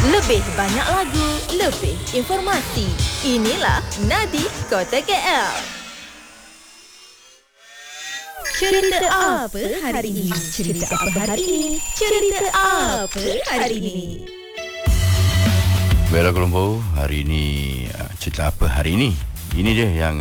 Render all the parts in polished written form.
Lebih banyak lagu, lebih informasi. Inilah Nadi Kota KL. Cerita apa hari ini? Cerita apa hari ini? Cerita apa hari ini? Bella Colombo, hari ini cerita apa hari ini? Ini dia yang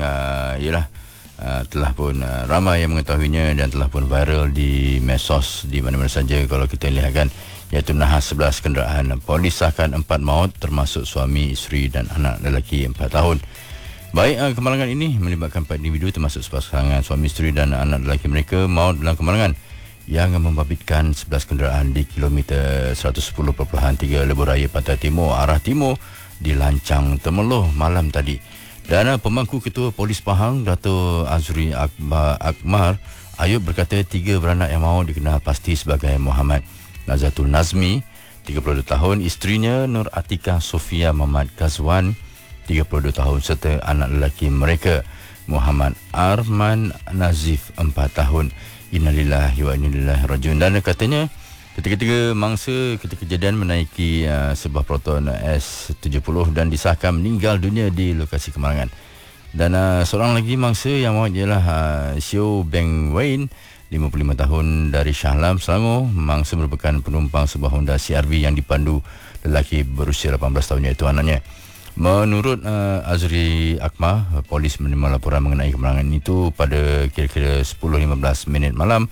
telah pun ramai yang mengetahuinya dan telah pun viral di medsos di mana-mana saja kalau kita lihatkan, iaitu nahas 11 kenderaan polis sahkan 4 maut termasuk suami, isteri dan anak lelaki 4 tahun. Baik, kemalangan ini melibatkan 4 individu termasuk sepasangan suami, isteri dan anak lelaki mereka maut dalam kemalangan yang membabitkan 11 kenderaan di kilometer 110.3 Lebuh Raya Pantai Timur arah timur di Lancang Temeloh malam tadi. Dan pemangku Ketua Polis Pahang Dato' Azri Akbar Ayub berkata 3 beranak yang maut dikenal pasti sebagai Muhammad Nazatul Nazmi 32 tahun, isterinya Nur Atika Sofia Muhammad Ghazwan 32 tahun serta anak lelaki mereka Muhammad Arman Nazif 4 tahun. Innalillahi wa inna ilaihi rajiun. Dan katanya ketika mangsa ketika kejadian menaiki sebuah Proton S70 dan disahkan meninggal dunia di lokasi kemalangan. Dan seorang lagi mangsa yang maut ialah Xiao Beng Wain 55 tahun dari Shah Alam, Selangor. Mangsa merupakan penumpang sebuah Honda CR-V yang dipandu lelaki berusia 18 tahun iaitu anaknya. Menurut Azri Akbar, polis menerima laporan mengenai kemalangan itu pada kira-kira 10.15 minit malam.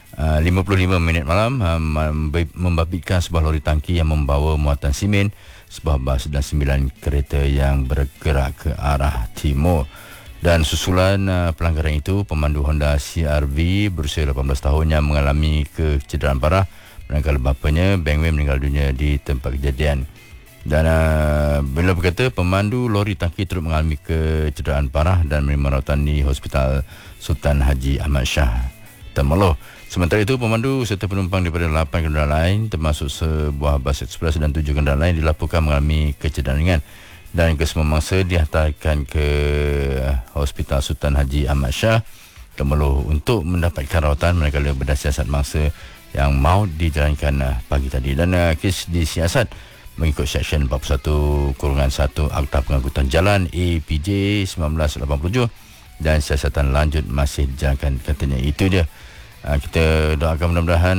55 minit malam membabitkan sebuah lori tangki yang membawa muatan simen, sebuah bas dan 9 kereta yang bergerak ke arah timur. Dan susulan pelanggaran itu, pemandu Honda CR-V berusia 18 tahun yang mengalami kecederaan parah, manakala bapanya Beng Wei meninggal dunia di tempat kejadian. Dan beliau berkata pemandu lori tangki turut mengalami kecederaan parah dan menerima rawatan di Hospital Sultan Haji Ahmad Shah Temeloh. Sementara itu, pemandu serta penumpang daripada 8 kenderaan lain termasuk sebuah bas ekspres dan 7 kenderaan lain dilaporkan mengalami kecederaan ringan. Dan kesemua mangsa dihantarkan ke Hospital Sultan Haji Ahmad Shah Temeloh untuk mendapatkan rawatan manakala berdasarkan mangsa yang maut dijalankan pagi tadi. Dan kes disiasat mengikut Seksyen 41-1 Akta Pengangkutan Jalan APJ 1987 dan siasatan lanjut masih dijalankan, katanya. Itu dia. Kita doakan mudah-mudahan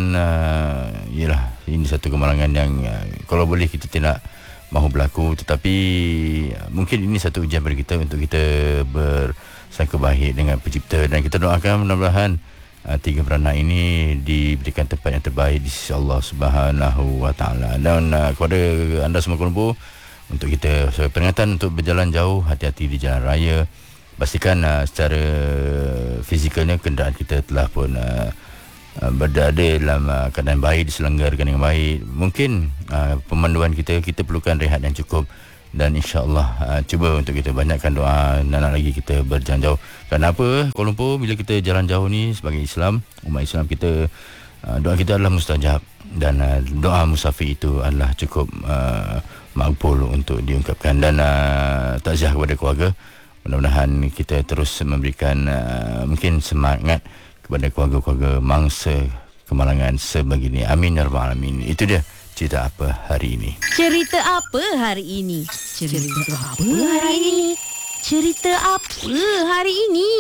ini satu kemalangan yang kalau boleh kita tidak mahu berlaku, tetapi mungkin ini satu ujian bagi kita untuk kita bersangka baik dengan Pencipta, dan kita doakan mudah-mudahan 3 beranak ini diberikan tempat yang terbaik di sisi Allah Subhanahu wa taala. Dan kepada anda semua Colombo, untuk kita peringatan untuk berjalan jauh, hati-hati di jalan raya. Pastikan secara fizikalnya kenderaan kita telah pun berada dalam keadaan baik, diselenggarkan dengan baik. Mungkin pemanduan kita perlukan rehat yang cukup, dan insya-Allah cuba untuk kita banyakkan doa dan lagi kita berjalan jauh. Kenapa Colombo, bila kita jalan jauh ni sebagai Islam, umat Islam kita, doa kita adalah mustajab, dan doa musafir itu adalah cukup makbul untuk diungkapkan. Dan takziah kepada keluarga. Mudah-mudahan kita terus memberikan mungkin semangat kepada keluarga-keluarga mangsa kemalangan sebegini. Amin ya rabbal alamin. Itu dia cerita apa hari ini. Cerita apa hari ini? Cerita apa hari ini? Cerita apa hari ini?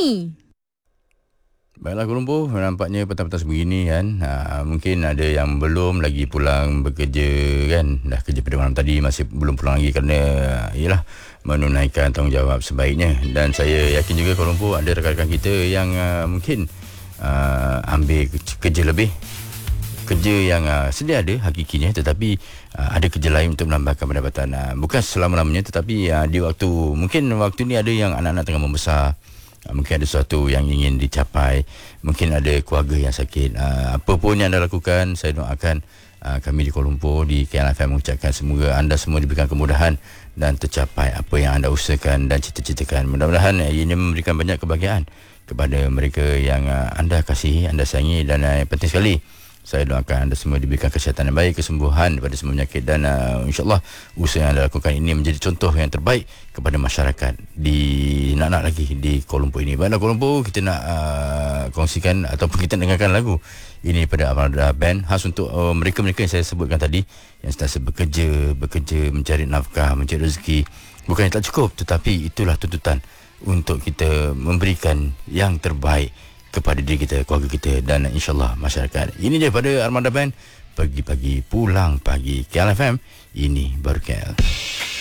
Baiklah Colombo, nampaknya petang-petang sebegini kan, mungkin ada yang belum lagi pulang bekerja kan, dah kerja pada malam tadi masih belum pulang lagi kerana menunaikan tanggungjawab sebaiknya. Dan saya yakin juga Colombo ada rakan-rakan kita yang mungkin ambil kerja lebih, kerja yang sedia ada hakikinya, tetapi ada kerja lain untuk menambahkan pendapatan, bukan selama-lamanya, tetapi di waktu ni ada yang anak-anak tengah membesar, mungkin ada sesuatu yang ingin dicapai, mungkin ada keluarga yang sakit, apa pun yang anda lakukan, saya doakan kami di Kuala Lumpur, di KLFM mengucapkan semoga anda semua diberikan kemudahan dan tercapai apa yang anda usahakan dan cita-citakan. Mudah-mudahan ini memberikan banyak kebahagiaan kepada mereka yang anda kasihi, anda sayangi, dan yang penting sekali Saya doakan anda semua diberikan kesihatan yang baik, kesembuhan daripada semua penyakit, dan insyaAllah usaha yang anda lakukan ini menjadi contoh yang terbaik kepada masyarakat di nak lagi di Kuala Lumpur ini. Baiklah Kuala Lumpur, kita nak kongsikan ataupun kita dengarkan lagu ini pada Armada Band khas untuk mereka-mereka yang saya sebutkan tadi, yang sentiasa bekerja mencari nafkah, mencari rezeki. Bukannya tak cukup, tetapi itulah tuntutan untuk kita memberikan yang terbaik kepada diri kita, keluarga kita, dan insyaAllah masyarakat. Ini daripada Armada Band, pagi-pagi pulang pagi KLFM. Ini baru KL.